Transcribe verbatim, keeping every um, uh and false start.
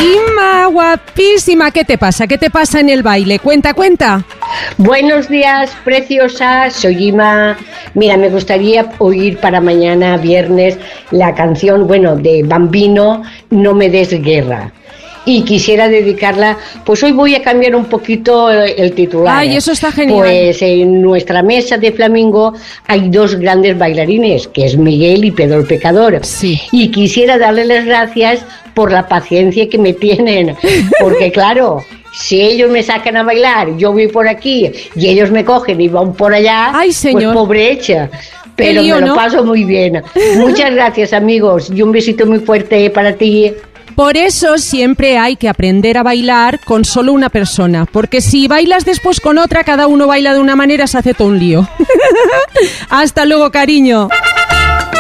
Inma, guapísima, ¿qué te pasa? ¿Qué te pasa en el baile? Cuenta, cuenta. Buenos días, preciosa, soy Inma. Mira, me gustaría oír para mañana, viernes, la canción, bueno, de Bambino, No me des guerra. Y quisiera dedicarla, pues hoy voy a cambiar un poquito el titular. Ay, eso está genial. Pues en nuestra mesa de Flamingo hay dos grandes bailarines, que es Miguel y Pedro el Pecador. Sí. Y quisiera darles las gracias por la paciencia que me tienen, porque claro, si ellos me sacan a bailar, yo voy por aquí y ellos me cogen y van por allá, Ay, señor. pues pobre hecha. Pero lío, me lo ¿no? paso muy bien. Muchas gracias, amigos, y un besito muy fuerte para ti. Por eso siempre hay que aprender a bailar con solo una persona, porque si bailas después con otra, cada uno baila de una manera, se hace todo un lío. Hasta luego, cariño.